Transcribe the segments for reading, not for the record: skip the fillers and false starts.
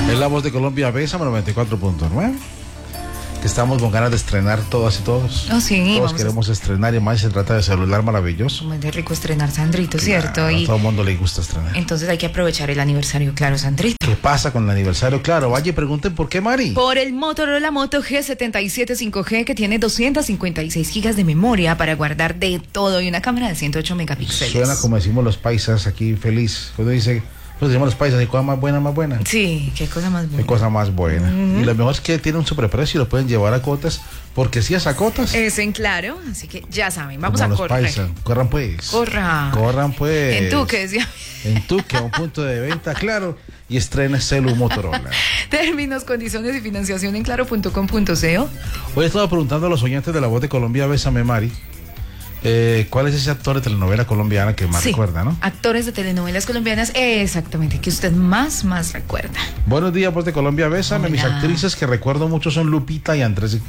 Es la voz de Colombia, Bésame 94.9. Que estamos con ganas de estrenar todas y todos. Oh, sí, todos queremos estrenar y más se trata de celular maravilloso. Muy de rico estrenar, Sandrito, ¿cierto? Claro, Y a todo el mundo le gusta estrenar. entonces hay que aprovechar el aniversario, claro, Sandrito. ¿Qué pasa con el aniversario? Claro, vaya y pregunten por qué, Mari. Por el Motorola Moto G77 5G que tiene 256 gigas de memoria para guardar de todo y una cámara de 108 megapíxeles. Suena como decimos los paisas aquí, feliz. Cuando dice, pues decimos los paisas, ¿qué cosa más buena, más buena? Sí, qué cosa más buena. Qué cosa más buena. Y lo mejor es que tiene un superprecio y lo pueden llevar a cotas, porque si es a cotas. Es en claro, así que ya saben, vamos como a los correr. paisas. Corran pues. Corran pues. En Tuque, decía. En Tuque, a un punto de venta, claro, y estrena celu Motorola. Términos, condiciones y financiación en claro.com.co. Hoy estaba preguntando a los oyentes de La Voz de Colombia, Bésame, Mari, ¿cuál es ese actor de telenovela colombiana que más recuerda, no? Actores de telenovelas colombianas, exactamente, que usted más recuerda. Buenos días, Voz de Colombia, Bésame. Hola. Mis actrices que recuerdo mucho son Lupita y Andrés.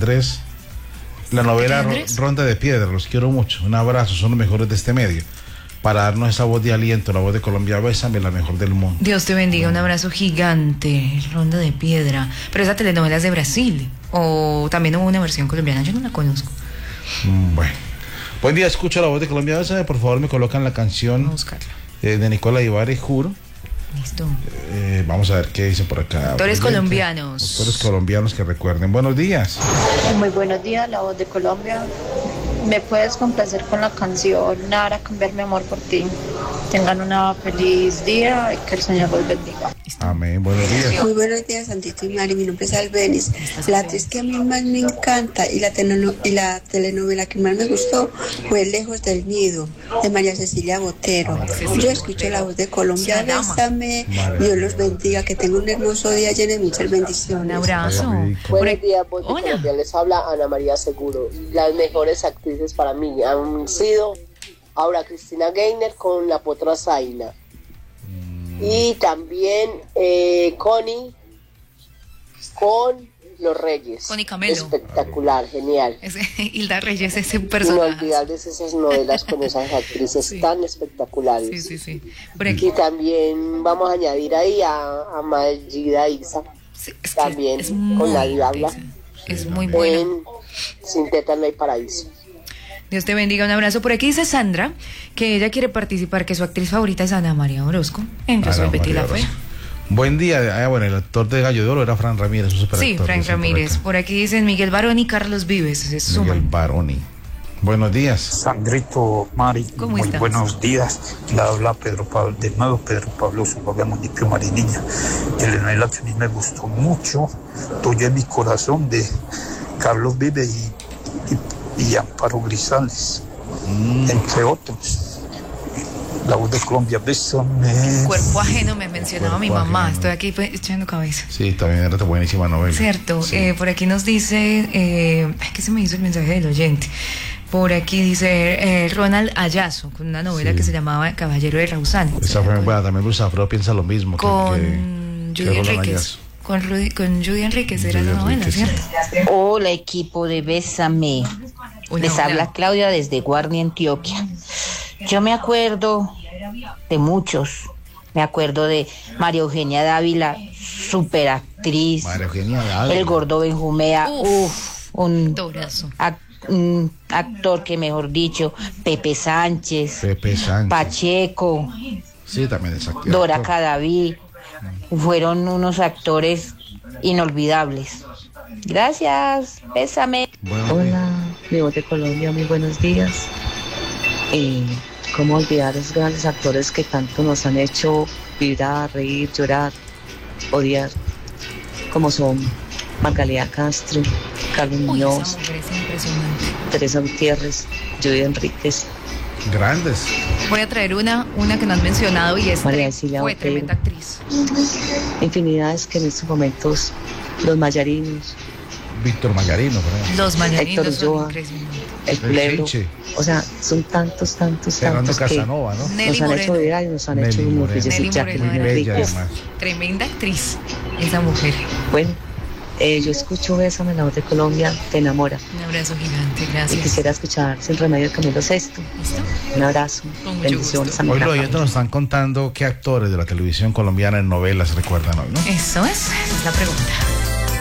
La novela Ronda de Piedra, los quiero mucho. Un abrazo, son los mejores de este medio. Para darnos esa voz de aliento, La Voz de Colombia, Bésame, la mejor del mundo. Dios te bendiga, un abrazo gigante, Ronda de Piedra. Pero esa telenovela es de Brasil, o también hubo una versión colombiana, yo no la conozco. Bueno. Buen día, escucho La Voz de Colombia, Bésame. Por favor, me colocan la canción Vamos a buscarla. de Nicola Ibarre, Juro. Listo. Vamos a ver qué dice por acá. Actores colombianos. Actores colombianos que recuerden. Buenos días. Muy buenos días, La Voz de Colombia. ¿Me puedes complacer con la canción Nara, cambiar mi amor por ti? Tengan un feliz día y que el Señor los bendiga. Amén, buenos días. Muy buenos días, Santito y Mari. Mi nombre es Albenis. La actriz que a mí más me encanta y la telenovela que más me gustó fue Lejos del Nido, de María Cecilia Botero. Yo escucho La Voz de Colombia, Bésame. Dios los bendiga, que tengan un hermoso día lleno de muchas bendiciones. Un abrazo. Buenos días, Voz de Hola. Colombia. Les habla Ana María Seguro. Las mejores actrices para mí han sido Aura Cristina Gaynor con La Potra Zaina. Y también Connie con Los Reyes. Connie Camelo. Espectacular, genial. Hilda Reyes, ese personaje. Inolvidables esas novelas con esas actrices Sí. tan espectaculares. Sí. Por aquí. Y también vamos a añadir ahí a Magida Isa, Sí, es que también es con muy La Diabla. belleza. Es muy buena. En Sin Teta No Hay Paraíso. Dios te bendiga, un abrazo. Por aquí dice Sandra que ella quiere participar, que su actriz favorita es Ana María Orozco. En Yo soy Betty la Fea. Buen día. Bueno, el actor de Gallo de Oro era Fran Ramírez, un superactor. Sí, Frank dicen por Ramírez. acá. Por aquí dicen Miguel Barón y Carlos Vives. Se Miguel suman. Baroni. Buenos días. Sandrito, Mari, ¿Cómo muy estás? buenos días. Le habla Pedro Pablo, de nuevo Pedro Pablo Zumbaga, municipio Mariniña. Telenovela que a mí me gustó mucho, Tuyo en mi corazón, de Carlos Vive y Amparo Grisales, entre otros. La Voz de Colombia, Bésame. Cuerpo ajeno me mencionaba mi Cuerpo mamá. ajeno. Estoy aquí pues, echando cabeza. Sí, también era buenísima novela. Cierto. Sí. Por aquí nos dice. ¿Qué se me hizo el mensaje del oyente? Por aquí dice Ronald Ayazo, con una novela Sí. que se llamaba Caballero de Rausán. Esa fue buena, también Luis Alfredo piensa lo mismo. Con que Judy Roland Enríquez. Ayazo. Con Judy Enríquez era Judy la novela, Enríquez, ¿cierto? Hola, equipo de Bésame. Hola, Les hola. habla Claudia desde Guardia, Antioquia. Yo me acuerdo de muchos. Me acuerdo de María Eugenia Dávila, superactriz. María Eugenia Dávila. El gordo Benjumea, un Actorazo. un actor que, mejor dicho, Pepe Sánchez, Pepe Sánchez. Pacheco, Sí, también es actor. Dora Cadaví. Fueron unos actores inolvidables. Gracias, Bésame. Buenos días. Hola, mi Voz de Colombia, muy buenos días. ¿Cómo olvidar a esos grandes actores que tanto nos han hecho vibrar, reír, llorar, odiar, como son Magdalena Castro, Carlos Uy, Muñoz, esa mujer es impresionante. Teresa Gutiérrez, Judy Enríquez, Grandes. Voy a traer una que no han mencionado y María Cecilia fue Botero. tremenda actriz. infinidades que en estos momentos los mayarinos, Víctor Mayarino, por ejemplo. Los mañaninos Héctor son Ulloa. impresionantes. el culebro, Chiche. o sea, son tantos Fernando que Casanova, ¿no? Nelly nos han Moreno. hecho virar y nos han Nelly hecho Moreno. unos Nelly bellezas Moreno Muy era bella, Enríquez. además. Tremenda actriz, esa mujer. Bueno, Yo escucho Bésame, la voz de Colombia, te enamora. Un abrazo gigante, Y gracias. quisiera escuchar Sin Remedio de Camilo VI. ¿Listo? Un abrazo. Con mucho Bendiciones gusto. a mi Hoy gran los oyentes familia. nos están contando qué actores de la televisión colombiana en novelas recuerdan hoy, ¿no? Eso es, esa es la pregunta.